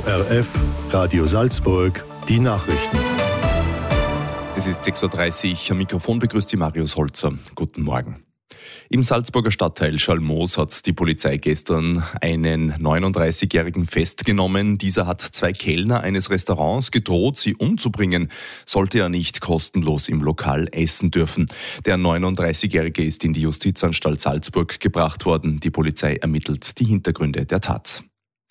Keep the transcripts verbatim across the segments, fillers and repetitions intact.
O R F, Radio Salzburg, die Nachrichten. Es ist sechs Uhr dreißig, am Mikrofon begrüßt die Marius Holzer. Guten Morgen. Im Salzburger Stadtteil Schalmoos hat die Polizei gestern einen neununddreißigjährigen festgenommen. Dieser hat zwei Kellner eines Restaurants gedroht, sie umzubringen, sollte er nicht kostenlos im Lokal essen dürfen. Der neununddreißigjährige ist in die Justizanstalt Salzburg gebracht worden. Die Polizei ermittelt die Hintergründe der Tat.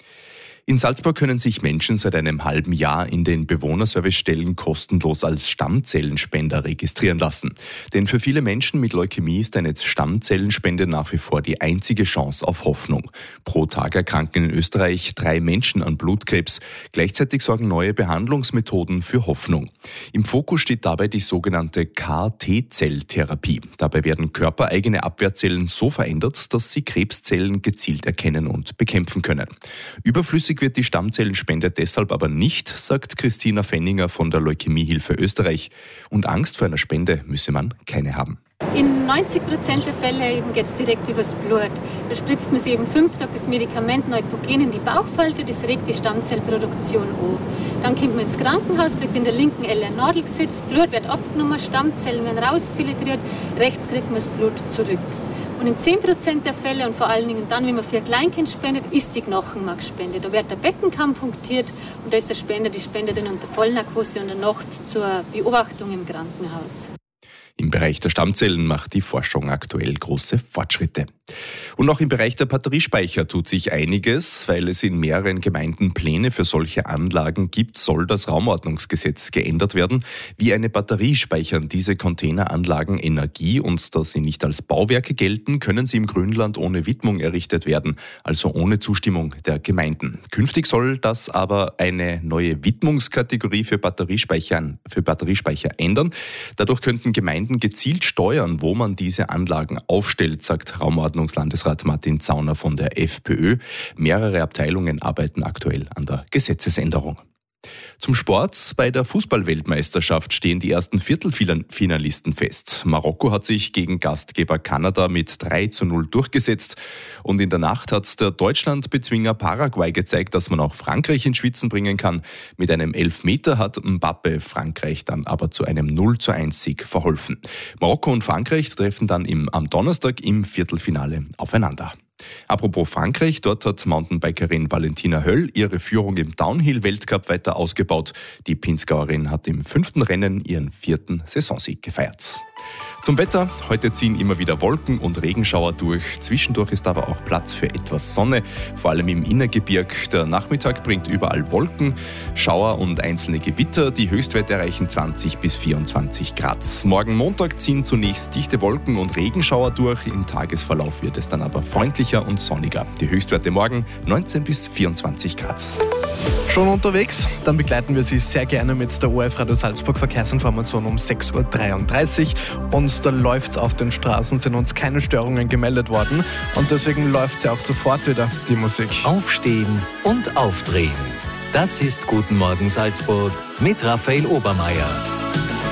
In Salzburg können sich Menschen seit einem halben Jahr in den Bewohnerservicestellen kostenlos als Stammzellenspender registrieren lassen. Denn für viele Menschen mit Leukämie ist eine Stammzellenspende nach wie vor die einzige Chance auf Hoffnung. Pro Tag erkranken in Österreich drei Menschen an Blutkrebs. Gleichzeitig sorgen neue Behandlungsmethoden für Hoffnung. Im Fokus steht dabei die sogenannte K T-Zelltherapie. Dabei werden körpereigene Abwehrzellen so verändert, dass sie Krebszellen gezielt erkennen und bekämpfen können. Überflüssig wird die Stammzellenspende deshalb aber nicht, sagt Christina Fenninger von der Leukämiehilfe Österreich. Und Angst vor einer Spende müsse man keine haben. In neunzig Prozent der Fälle geht es direkt übers Blut. Da spritzt man sich eben fünf Tage das Medikament Neupogen in die Bauchfalte, das regt die Stammzellproduktion an. Dann kommt man ins Krankenhaus, kriegt in der linken Elle eine Nadel gesetzt, Blut wird abgenommen, Stammzellen werden rausfiltriert, rechts kriegt man das Blut zurück. Und in zehn Prozent der Fälle und vor allen Dingen dann, wenn man für ein Kleinkind spendet, ist die Knochenmarkspende. Da wird der Beckenkamm punktiert und da ist der Spender, die spendet dann unter Vollnarkose und der Nacht zur Beobachtung im Krankenhaus. Im Bereich der Stammzellen macht die Forschung aktuell große Fortschritte. Und auch im Bereich der Batteriespeicher tut sich einiges. Weil es in mehreren Gemeinden Pläne für solche Anlagen gibt, soll das Raumordnungsgesetz geändert werden. Wie eine Batterie speichern diese Containeranlagen Energie und da sie nicht als Bauwerke gelten, können sie im Grünland ohne Widmung errichtet werden, also ohne Zustimmung der Gemeinden. Künftig soll das aber eine neue Widmungskategorie für Batteriespeicher, für Batteriespeicher ändern. Dadurch könnten Gemeinden gezielt steuern, wo man diese Anlagen aufstellt, sagt Raumordnungslandesrat Martin Zauner von der FPÖ. Mehrere Abteilungen arbeiten aktuell an der Gesetzesänderung. Zum Sport. Bei der Fußball-Weltmeisterschaft stehen die ersten Viertelfinalisten fest. Marokko hat sich gegen Gastgeber Kanada mit drei zu null durchgesetzt. Und in der Nacht hat der Deutschland-Bezwinger Paraguay gezeigt, dass man auch Frankreich ins Schwitzen bringen kann. Mit einem Elfmeter hat Mbappé Frankreich dann aber zu einem null zu eins Sieg verholfen. Marokko und Frankreich treffen dann im, am Donnerstag im Viertelfinale aufeinander. Apropos Frankreich, dort hat Mountainbikerin Valentina Höll ihre Führung im Downhill-Weltcup weiter ausgebaut. Die Pinzgauerin hat im fünften Rennen ihren vierten Saisonsieg gefeiert. Zum Wetter. Heute ziehen immer wieder Wolken und Regenschauer durch. Zwischendurch ist aber auch Platz für etwas Sonne, vor allem im Innergebirg. Der Nachmittag bringt überall Wolken, Schauer und einzelne Gewitter. Die Höchstwerte erreichen zwanzig bis vierundzwanzig Grad. Morgen Montag ziehen zunächst dichte Wolken und Regenschauer durch. Im Tagesverlauf wird es dann aber freundlicher und sonniger. Die Höchstwerte morgen neunzehn bis vierundzwanzig Grad. Schon unterwegs? Dann begleiten wir Sie sehr gerne mit der O R F Radio Salzburg Verkehrsinformation um sechs Uhr dreiunddreißig. Und da läuft es auf den Straßen, sind uns keine Störungen gemeldet worden. Und deswegen läuft ja auch sofort wieder die Musik. Aufstehen und aufdrehen. Das ist Guten Morgen Salzburg mit Raphael Obermeier.